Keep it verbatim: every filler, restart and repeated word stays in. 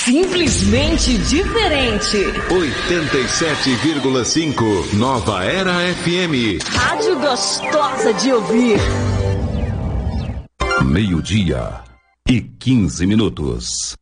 Simplesmente diferente. oitenta e sete vírgula cinco Nova Era F M. Rádio gostosa de ouvir. Meio-dia e quinze minutos.